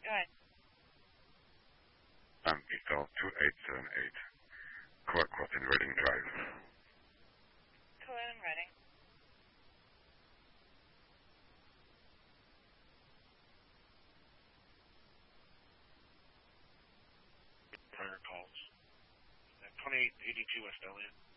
ahead. Eagle 2878. Core crossing Reading Drive. Go ahead and Reading. Prior calls. 2882 West Elliott.